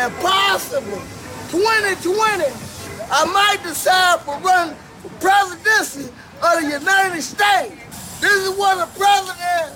and possibly 2020, I might decide for running for presidency of the United States. This is what a president